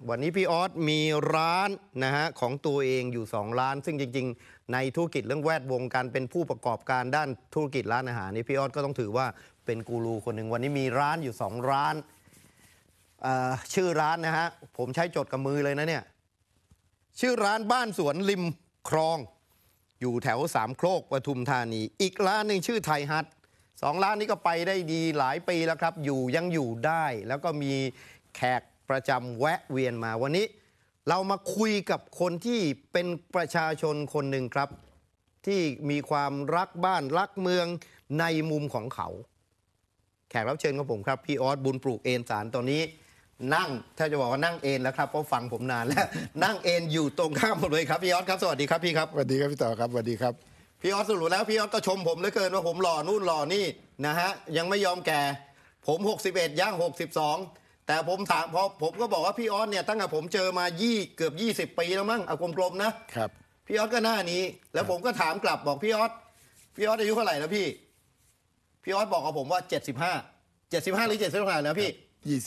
วันนี้พี่ออสมีร้านนะฮะของตัวเองอยู่2ร้านซึ่งจริงๆในธุรกิจเรื่องแวดวงการเป็นผู้ประกอบการด้านธุรกิจร้านอาหารนี่พี่ออสก็ต้องถือว่าเป็นกูรูคนหนึ่งวันนี้มีร้านอยู่2ร้านชื่อร้านนะฮะผมใช้จดกับมือเลยนะเนี่ยชื่อร้านบ้านสวนริมคลองอยู่แถวสามโคกปทุมธานีอีกร้านหนึ่งชื่อไทยฮัท2ร้านนี้ก็ไปได้ดีหลายปีแล้วครับยังอยู่ได้แล้วก็มีแขกประจำแวะเวียนมาวันนี้เรามาคุยกับคนที่เป็นประชาชนคนหนึ่งครับที่มีความรักบ้านรักเมืองในมุมของเขาแขกรับเชิญของผมครับพี่ออสบุญปลูกเอนสารตอนนี้นั่งถ้าจะบอกว่านั่งเอนแล้วครับเพราะฟังผมนานแล้ว นั่งเอนอยู่ตรงข้ามผมเลยครับพี่ออสครับสวัสดีครับพี่ครับสวัสดีครับพี่ต่อครับสวัสดีครับพี่ออสสรุปแล้วพี่ออสก็ชมผมเหลือเกินว่าผมหล่อนู่นหล่อนี่นะฮะยังไม่ยอมแก่ผม61ย่าง62แต่ผมถามพอผมก็บอกว่าพี่ออสเนี่ยตั้งแต่ผมเจอมาเกือบ20 ปีแล้วมั้งเอากลมๆนะครับพี่ออสก็หน้านี้แล้วผมก็ถามกลับบอกพี่ออสอายุเท่าไหร่แล้วพี่ออสบอกกับผมว่า75หรือ75แล้วพี่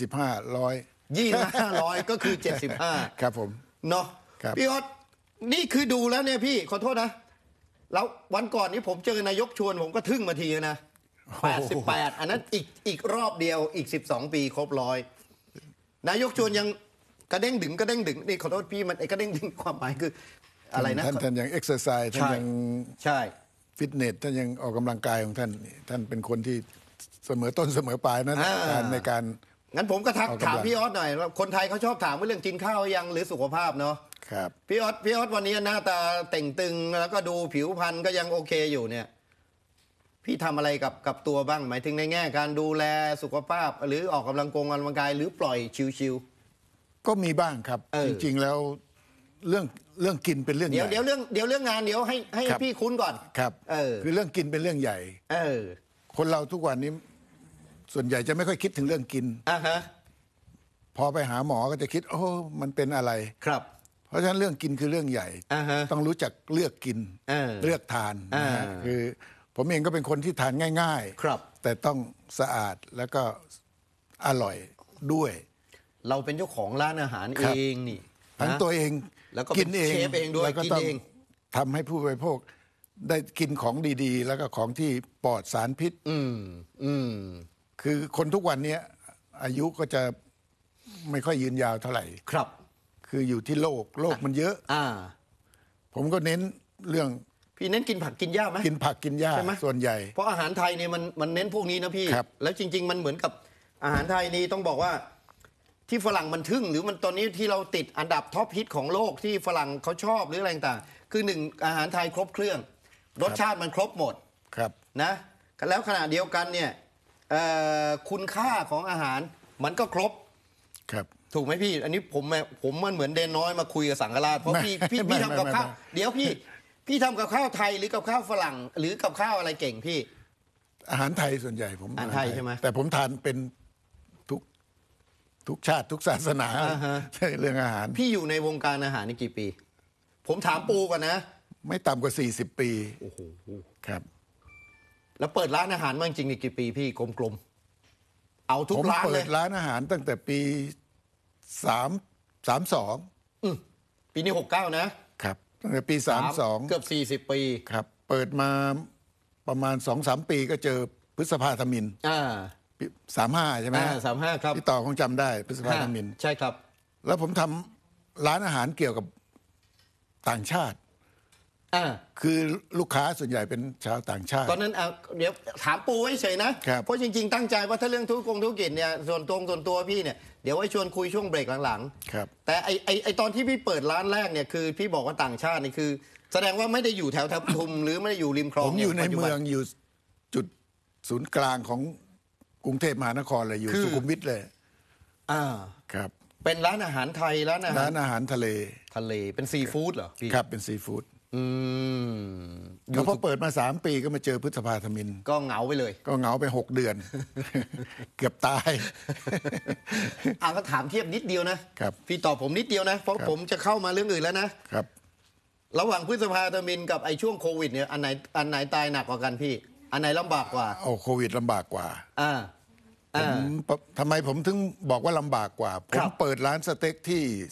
2500 ก็คือ75 ครับผมเนาะพี่ออสนี่คือดูแล้วเนี่ยพี่ขอโทษนะแล้ววันก่อนนี้ผมเจอนายกชวนผมก็ทึ่งมาทีนะ88อันนั้นอีกรอบเดียวอีก12 ปีครบ100นายกชวนยังกระเด้งดึงนี่ขอโทษพี่มันไอ้กระเด้งดึงความหมายคืออะไรนะท่านยังเอ็กซ์ไซส์ท่านยังใช่ฟิตเนสท่านยังออกกำลังกายของท่านเป็นคนที่เสมอต้นเสมอปลายนั้นในการงั้นผมก็ถามพี่ออสหน่อยว่าคนไทยเขาชอบถามว่าเรื่องกินข้าวยังหรือสุขภาพเนาะครับพี่ออสวันนี้หน้าตาเต่งตึงแล้วก็ดูผิวพรรณก็ยังโอเคอยู่เนี่ยพี่ทำอะไรกับตัวบ้างหมายถึงในแง่การดูแลสุขภาพหรือออกกำลังกายหรือปล่อยชิวๆก็มีบ้างครับจริงๆแล้วเรื่องกินเป็นเรื่องใหญ่เดี๋ยวเรื่องงานเดี๋ยวให้พี่คุ้นก่อนครับคือเรื่องกินเป็นเรื่องใหญ่คนเราทุกวันนี้ส่วนใหญ่จะไม่ค่อยคิดถึงเรื่องกินพอไปหาหมอก็จะคิดโอ้มันเป็นอะไรครับเพราะฉะนั้นเรื่องกินคือเรื่องใหญ่ต้องรู้จักเลือกกินเลือกทานคือผมเองก็เป็นคนที่ทานง่ายๆครับแต่ต้องสะอาดแล้วก็อร่อยด้วยเราเป็นเจ้าของร้านอาหารเองนี่ทั้งตัวเองแล้วก็กินเองเชฟเองด้วยกินเองทำให้ผู้บริโภคได้กินของดีๆแล้วก็ของที่ปลอดสารพิษคือคนทุกวันนี้อายุก็จะไม่ค่อยยืนยาวเท่าไหร่ครับคืออยู่ที่โลกมันเยอะผมก็เน้นเรื่องพี่เน้นกินผักกินหญ้าไหมกินผักกินหญ้าส่วนใหญ่เพราะอาหารไทยเนี่ยมันเน้นพวกนี้นะพี่แล้วจริงๆมันเหมือนกับอาหารไทยนี่ต้องบอกว่าที่ฝรั่งมันทึ่งหรือมันตอนนี้ที่เราติดอันดับท็อปฮิตของโลกที่ฝรั่งเขาชอบหรืออะไรต่างคือ1อาหารไทยครบเครื่องรสชาติมันครบหมดครับนะแล้วขณะเดียวกันเนี่ยคุณค่าของอาหารมันก็ครบครับถูกไหมพี่อันนี้ผมมันเหมือนเดนน้อยมาคุยกับสังฆราชเพราะพี่ทำกับข้าวเดี๋ยวพี่ทำกับข้าวไทยหรือกับข้าวฝรั่งหรือกับข้าวอะไรเก่งพี่อาหารไทยส่วนใหญ่ผมอาหารไทยใช่ไหมแต่ผมทานเป็นทุกชาติทุกศาสนาเรื่องอาหารพี่อยู่ในวงการอาหารนี่กี่ปีผมถามปูก่อนนะไม่ต่ำกว่า40 ปีโอ้โหครับแล้วเปิดร้านอาหารมาจริงๆกี่ปีพี่กลมๆเอาทุกร้านเลยผมเปิดร้านอาหารตั้งแต่ปี32 ปีนี้69 นะครับตั้งแต่ปี32 เกือบ40 ปีครับเปิดมาประมาณ 2-3 ปีก็เจอพฤษภาธมิฬ35ใช่ไหม 35ครับที่ต่อคงจำได้พฤษภาธมิฬใช่ครับแล้วผมทำร้านอาหารเกี่ยวกับต่างชาติคือลูกค้าส่วนใหญ่เป็นชาวต่างชาติตอนนั้นเดี๋ยวถามปูไว้เฉยนะเพราะจริงๆตั้งใจว่าถ้าเรื่องธุรกิจเนี่ยส่วนตัวพี่เนี่ยเดี๋ยวไว้ชวนคุยช่วงเบรกหลังๆแต่ไอตอนที่พี่เปิดร้านแรกเนี่ยคือพี่บอกว่าต่างชาตินี่คือแสดงว่าไม่ได้อยู่แถวปทุมหรือไม่ได้อยู่ริมคลองผมอยู่ในเมืองอยู่จุดศูนย์กลางของกรุงเทพมหานครเลยอยู่สุขุมวิทเลยครับเป็นร้านอาหารไทยร้านอาหารทะเลเป็นซีฟู้ดเหรอพี่ครับเป็นซีฟู้ดแล้วพอเปิดมา3 ปีก็มาเจอพฤษภาธมิฬก็เหงาไปเลยก็เหงาไป6 เดือน เกือบตายก็ถามเทียบนิดเดียวนะครับพี่ตอบผมนิดเดียวนะเพราะผมจะเข้ามาเรื่องอื่นแล้วนะครับระหว่างพฤษภาธมิฬกับไอ้ช่วงโควิดเนี่ยอันไหนตายหนักกว่ากันพี่อันไหนลำบากกว่าโควิดลำบากกว่าทำไมผมถึงบอกว่าลำบากกว่าผมเปิดร้านสเต็กที่